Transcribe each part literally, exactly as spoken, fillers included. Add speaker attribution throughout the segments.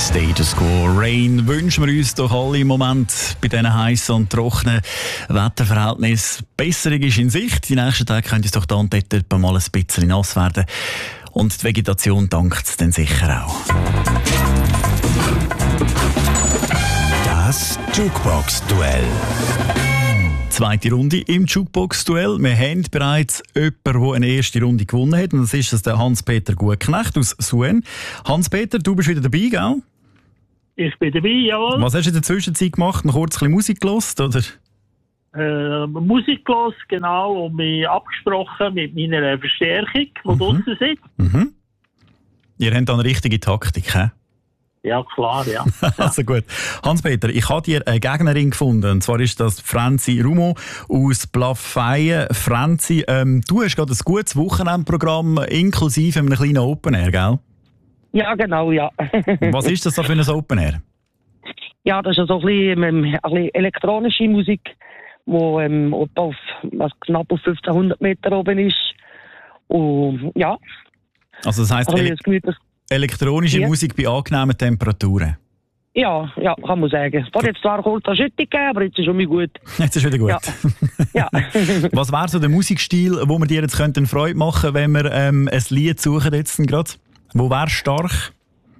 Speaker 1: Status Quo. Rain wünschen wir uns doch alle im Moment bei diesen heißen und trockenen Wetterverhältnissen. Besserung ist in Sicht. Die nächsten Tage könnte es doch da und dort mal ein bisschen nass werden. Und die Vegetation dankt es dann sicher auch.
Speaker 2: Das Jukebox-Duell.
Speaker 1: Zweite Runde im Jukebox-Duell. Wir haben bereits jemanden, der eine erste Runde gewonnen hat. Und das ist das der Hans-Peter Gutknecht aus Suen. Hans-Peter, du bist wieder dabei, gell?
Speaker 3: Ich bin dabei, jawohl.
Speaker 1: Was hast du in der Zwischenzeit gemacht? Noch kurz ein bisschen Musik gehört, oder?
Speaker 3: Äh, Musik gehört, genau, und mich abgesprochen mit meiner Verstärkung, die
Speaker 1: Mhm.
Speaker 3: draussen sind.
Speaker 1: Mhm. Ihr habt da eine richtige Taktik, hä?
Speaker 3: Ja, klar, ja.
Speaker 1: Also gut. Hans-Peter, ich habe dir eine Gegnerin gefunden. Und zwar ist das Franzi Rumo aus Plafeyen. Franzi, ähm, du hast gerade ein gutes Wochenendprogramm inklusive einem kleinen Open Air, gell?
Speaker 4: Ja, genau, ja.
Speaker 1: Was ist das so für ein Open Air?
Speaker 4: Ja, das ist so ein bisschen, ähm, ein bisschen elektronische Musik, die ähm, etwa auf, was, knapp auf fünfzehnhundert Meter oben ist. Und ja,
Speaker 1: Also das heisst
Speaker 4: also
Speaker 1: ele
Speaker 4: das Gemüt,
Speaker 1: elektronische
Speaker 4: Ja.
Speaker 1: Musik bei angenehmen Temperaturen.
Speaker 4: ja, ja, kann man sagen. Es hat jetzt zwar kurz eine Schütte gegeben, aber jetzt ist schon mal gut.
Speaker 1: Jetzt ist wieder gut.
Speaker 4: Ja. Ja.
Speaker 1: Was wäre so der Musikstil, wo wir dir jetzt könnten Freude machen, wenn wir ähm, ein Lied suchen jetzt gerade? Wo wäre stark?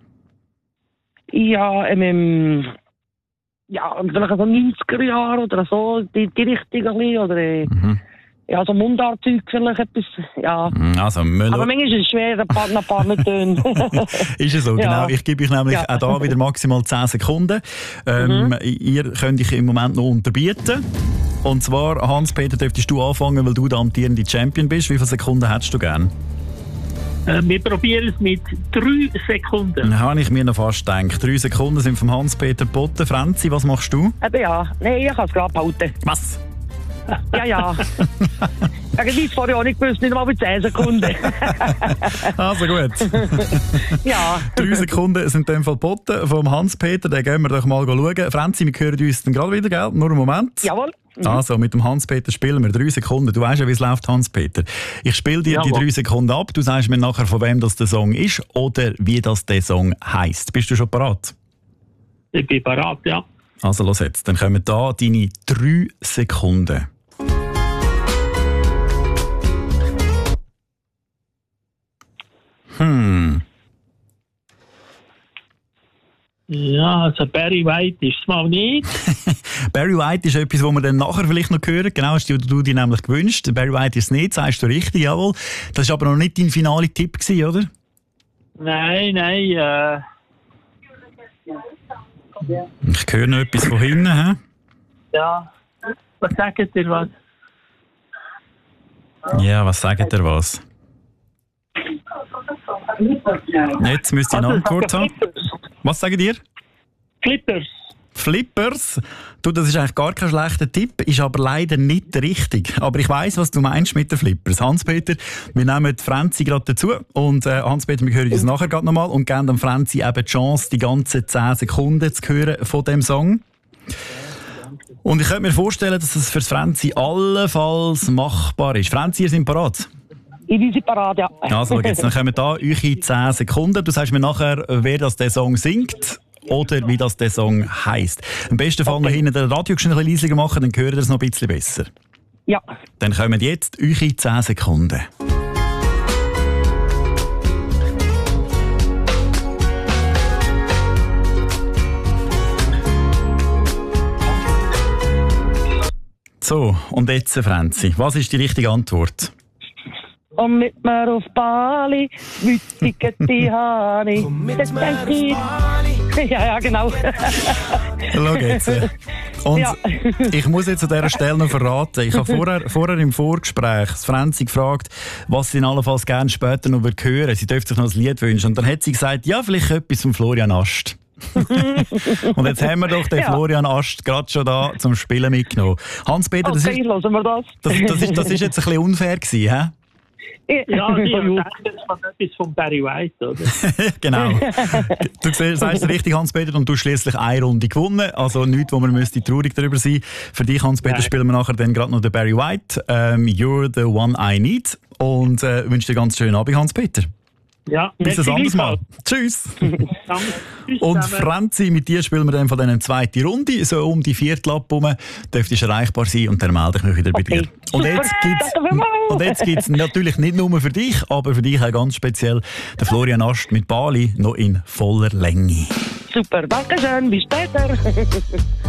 Speaker 4: Ja, ähm, ähm, ja, vielleicht so neunziger Jahre oder so, die, die Richtung ein bisschen, oder äh,
Speaker 1: Mhm.
Speaker 4: ja, so Mundartzeug vielleicht etwas, ja.
Speaker 1: Also, Müller.
Speaker 4: Aber manchmal ist es schwer, ein paar, ein paar mit Tönen.
Speaker 1: Ist es so,
Speaker 4: Ja.
Speaker 1: genau. Ich gebe euch nämlich
Speaker 4: Ja.
Speaker 1: auch da wieder maximal zehn Sekunden. Ähm,
Speaker 4: Mhm.
Speaker 1: Ihr könnt euch im Moment noch unterbieten. Und zwar, Hans-Peter, dürftest du anfangen, weil du der amtierende Champion bist. Wie viele Sekunden hättest du gern?
Speaker 3: äh, wir probieren es mit drei Sekunden.
Speaker 1: Dann habe ich mir noch fast gedacht. Drei Sekunden sind vom Hans-Peter Botten. Franzi, was machst du?
Speaker 4: Eben ja, nein, ich kann es gerade behalten.
Speaker 1: Was?
Speaker 4: Ja, ja. Irgendwie vorher auch nicht gewusst, nicht mal mit zehn Sekunden.
Speaker 1: Also gut.
Speaker 4: Ja.
Speaker 1: Drei Sekunden sind in dem Fall Botten vom Hans-Peter. Den gehen wir doch mal schauen. Franzi, wir hören uns dann gerade wieder, gell? Nur einen Moment.
Speaker 4: Jawohl.
Speaker 1: Also, mit dem Hans-Peter spielen wir drei Sekunden. Du weißt ja, wie es läuft, Hans-Peter. Ich spiele dir die
Speaker 3: Jawohl.
Speaker 1: drei Sekunden ab. Du sagst mir nachher, von wem das der Song ist oder wie das der Song heisst. Bist du schon bereit?
Speaker 3: Ich bin bereit, ja.
Speaker 1: Also, los jetzt. Dann kommen da deine drei Sekunden. Hm.
Speaker 3: Ja, also Barry White ist es mal nicht.
Speaker 1: Barry White ist etwas, was wir dann nachher vielleicht noch hören. Genau, hast du du dir nämlich gewünscht. Barry White ist es nicht, sagst du richtig, jawohl. Das war aber noch nicht dein finaler Tipp gewesen, oder?
Speaker 3: Nein, nein, äh,
Speaker 1: Ich höre noch etwas von hinten. He?
Speaker 3: ja. Was sagt ihr, was?
Speaker 1: Ja, was sagt ihr was? Jetzt müsst ihr eine
Speaker 3: Also,
Speaker 1: Antwort
Speaker 3: sagt
Speaker 1: haben.
Speaker 3: ihr Flippers.
Speaker 1: Was sagt ihr?
Speaker 3: Flippers.
Speaker 1: Flippers? Du, das ist eigentlich gar kein schlechter Tipp, ist aber leider nicht richtig. Aber ich weiss, was du meinst mit den Flippers. Hans-Peter, wir nehmen die Franzi gerade dazu. Und äh, Hans-Peter, wir hören uns nachher gerade nochmal und geben dem Franzi eben die Chance, die ganzen zehn Sekunden zu hören von dem Song. Und ich könnte mir vorstellen, dass es für Franzi allenfalls machbar ist. Franzi, ihr seid bereit?
Speaker 4: Ich bin sie parat, ja.
Speaker 1: Also, schau jetzt, dann kommen da eure zehn Sekunden. Du sagst mir nachher, wer das der Song singt oder wie das der Song heisst. Am besten Fall noch hinten den Radio ein bisschen leiser machen, dann hören wir es noch ein bisschen besser.
Speaker 4: Ja.
Speaker 1: Dann kommen jetzt eure zehn Sekunden. So, und jetzt, Franzi, was ist die richtige Antwort?
Speaker 4: Komm mit mir auf Bali, wütige die Hani. Komm mit mir auf Bali. Ja, ja, genau.
Speaker 1: Schau jetzt. Und
Speaker 4: Ja.
Speaker 1: ich muss jetzt an dieser Stelle noch verraten, ich habe vorher, vorher im Vorgespräch Franzi gefragt, was sie in allenfalls gerne später noch hören würde. Sie dürfte sich noch ein Lied wünschen. Und dann hat sie gesagt, ja, vielleicht etwas von Florian Ast. Und jetzt haben wir doch den
Speaker 4: Ja.
Speaker 1: Florian Ast gerade schon da zum Spielen mitgenommen. Hans-Peter, das,
Speaker 4: Okay,
Speaker 1: ist,
Speaker 4: hören wir das.
Speaker 1: das, das, ist, das ist jetzt ein bisschen unfair gewesen, hä?
Speaker 3: Ja, die haben gedacht, das war etwas von Barry White, oder?
Speaker 1: Genau. Du siehst, sagst es richtig, Hans-Peter, und du hast schliesslich eine Runde gewonnen. Also nichts, wo man müsste traurig darüber sein. Für dich, Hans-Peter,
Speaker 3: Nein.
Speaker 1: spielen wir nachher dann gerade noch den Barry White. Ähm, You're the one I need. Und äh, wünsche dir ganz schönen Abend, Hans-Peter.
Speaker 3: Ja,
Speaker 1: bis ein anderes Mal. Tschüss.
Speaker 3: Danke. Tschüss
Speaker 1: Und
Speaker 3: zusammen.
Speaker 1: Franzi, mit dir spielen wir dann von diesen zweiten Runde, so um die Viertel ab rum, dürftest erreichbar sein und dann melde ich mich wieder bei
Speaker 4: Okay.
Speaker 1: dir. Und
Speaker 4: Super,
Speaker 1: jetzt gibt's,
Speaker 4: danke vielmals.
Speaker 1: und jetzt gibt's natürlich nicht nur für dich, aber für dich auch ganz speziell der Florian Ast mit Bali noch in voller Länge.
Speaker 4: Super, danke schön, bis später.